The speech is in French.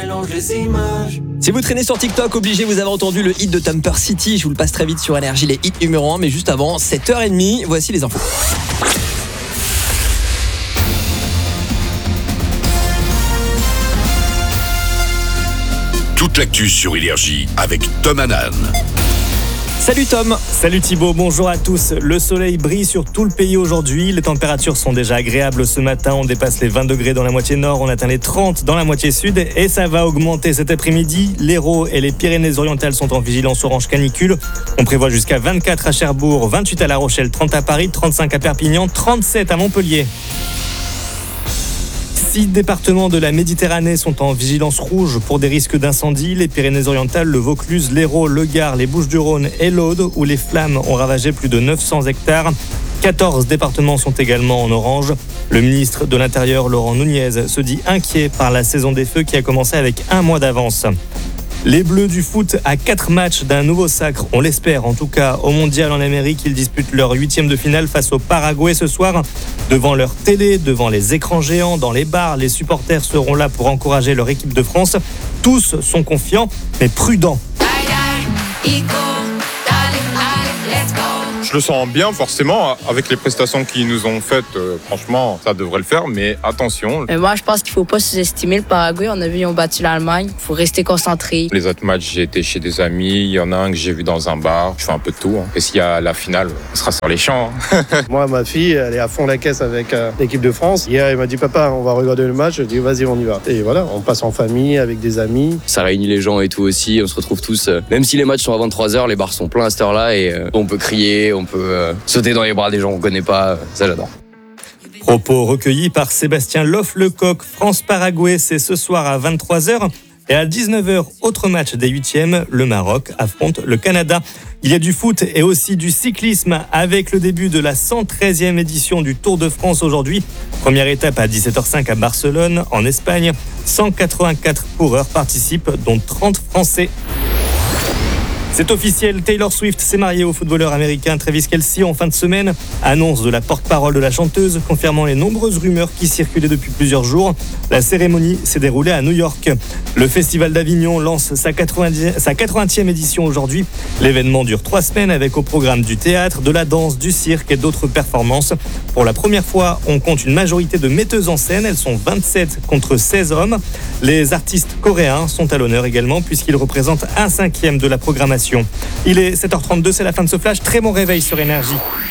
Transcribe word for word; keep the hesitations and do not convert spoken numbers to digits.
mélange les images. Si vous traînez sur TikTok, obligé, vous avez entendu le hit de Thumper City. Je vous le passe très vite sur Énergie, les hits numéro un. Mais juste avant, sept heures trente, voici les infos. Toute l'actu sur Énergie avec Tom Hanan. Salut Tom. Salut Thibaut, bonjour à tous. Le soleil brille sur tout le pays aujourd'hui. Les températures sont déjà agréables ce matin. On dépasse les vingt degrés dans la moitié nord, on atteint les trente dans la moitié sud et ça va augmenter cet après-midi. L'Hérault et les Pyrénées-Orientales sont en vigilance orange canicule. On prévoit jusqu'à vingt-quatre à Cherbourg, vingt-huit à La Rochelle, trente à Paris, trente-cinq à Perpignan, trente-sept à Montpellier. Six départements de la Méditerranée sont en vigilance rouge pour des risques d'incendie. Les Pyrénées-Orientales, le Vaucluse, l'Hérault, le Gard, les Bouches-du-Rhône et l'Aude, où les flammes ont ravagé plus de neuf cents hectares. quatorze départements sont également en orange. Le ministre de l'Intérieur, Laurent Nunez, se dit inquiet par la saison des feux qui a commencé avec un mois d'avance. Les Bleus du foot à quatre matchs d'un nouveau sacre, on l'espère en tout cas. Au Mondial en Amérique, ils disputent leur huitième de finale face au Paraguay ce soir. Devant leur télé, devant les écrans géants, dans les bars, les supporters seront là pour encourager leur équipe de France. Tous sont confiants, mais prudents. Je le sens bien, forcément, avec les prestations qu'ils nous ont faites. Euh, franchement, ça devrait le faire, mais attention. Mais moi, je pense qu'il ne faut pas sous-estimer le Paraguay. On a vu, ils ont battu l'Allemagne. Il faut rester concentré. Les autres matchs, j'ai été chez des amis. Il y en a un que j'ai vu dans un bar. Je fais un peu de tout. Hein. Et s'il y a la finale, on sera sur les champs. Hein. Moi, ma fille, elle est à fond la caisse avec euh, l'équipe de France. Hier, elle m'a dit, papa, on va regarder le match. Je dis, vas-y, on y va. Et voilà, on passe en famille, avec des amis. Ça réunit les gens et tout aussi. On se retrouve tous. Euh, même si les matchs sont à vingt-trois heures, les bars sont pleins à cette heure-là. Et euh, on peut crier, on peut euh, sauter dans les bras des gens qu'on connaît pas, ça j'adore. Propos recueillis par Sébastien Loff-Lecoq. France-Paraguay, c'est ce soir à vingt-trois heures. Et à dix-neuf heures, autre match des huitièmes, le Maroc affronte le Canada. Il y a du foot et aussi du cyclisme avec le début de la cent treizième édition du Tour de France aujourd'hui. Première étape à dix-sept heures cinq à Barcelone, en Espagne. cent quatre-vingt-quatre coureurs participent, dont trente Français. C'est officiel, Taylor Swift s'est mariée au footballeur américain Travis Kelce en fin de semaine. Annonce de la porte-parole de la chanteuse, confirmant les nombreuses rumeurs qui circulaient depuis plusieurs jours. La cérémonie s'est déroulée à New York. Le Festival d'Avignon lance sa quatre-vingtième édition aujourd'hui. L'événement dure trois semaines avec au programme du théâtre, de la danse, du cirque et d'autres performances. Pour la première fois, on compte une majorité de metteuses en scène. Elles sont vingt-sept contre seize hommes. Les artistes coréens sont à l'honneur également puisqu'ils représentent un cinquième de la programmation. Il est sept heures trente-deux, c'est la fin de ce flash. Très bon réveil sur Énergie.